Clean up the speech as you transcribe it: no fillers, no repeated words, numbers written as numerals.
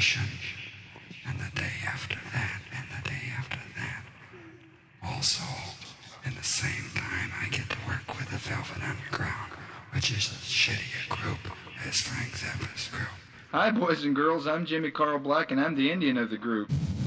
Revolution, and the day after that, and the day after that. Also, in the same time, I get to work with the Velvet Underground, which is as shitty a group as Frank Zappa's group. Hi, boys and girls. I'm Jimmy Carl Black, and I'm the Indian of the group.